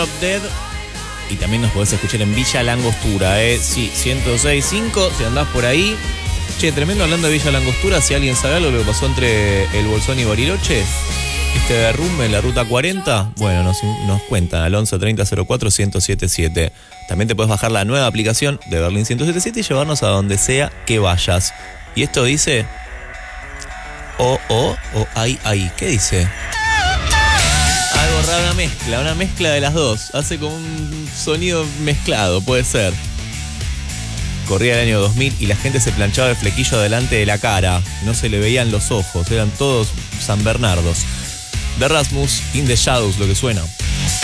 Dead. Y también nos podés escuchar en Villa Langostura, sí, 106.5, si andás por ahí. Che, tremendo hablando de Villa Langostura, si alguien sabe algo de lo que pasó entre el Bolsón y Bariloche, este derrumbe en la ruta 40, bueno, nos cuentan al 11 30 04 1077. También te puedes bajar la nueva aplicación de Berlín 1077 y llevarnos a donde sea que vayas. Y esto dice... o ay, ¿qué dice? Algo raro, una mezcla de las dos. Hace como un sonido mezclado, puede ser. Corría el año 2000 y la gente se planchaba el flequillo delante de la cara. No se le veían los ojos, eran todos San Bernardos. De Rasmus, In the Shadows, lo que suena.